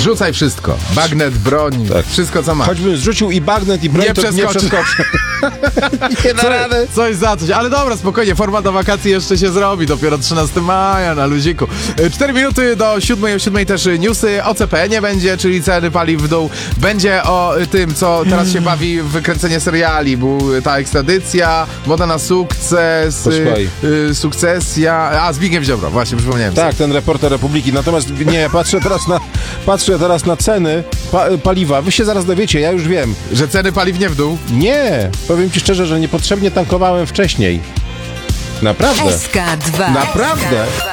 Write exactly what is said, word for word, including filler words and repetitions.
Zrzucaj wszystko. Bagnet, broń, Tak. wszystko co masz. Choćbym zrzucił i bagnet, i broń, Nie to nie przeskoczy. przeskoczę. Nie da rady. Coś za coś, ale dobra, spokojnie, forma do wakacji jeszcze się zrobi, dopiero trzynastego maja na luziku. cztery minuty do siódmej, o siódmej też newsy, o C P nie będzie, czyli ceny paliw w dół. Będzie o tym, co teraz się bawi w wykręcenie seriali, był ta ekstradycja, Moda na sukces, Posłuchaj. y, sukcesja, a Zbigniew Ziobro, właśnie przypomniałem. Tak, ten reporter Republiki. Natomiast nie, patrzę teraz na, patrzę teraz na ceny pa, paliwa. Wy się zaraz dowiecie, ja już wiem. Że ceny paliw nie w dół. Nie, powiem ci szczerze, że niepotrzebnie tankowałem wcześniej. Naprawdę. S K dwa. Naprawdę.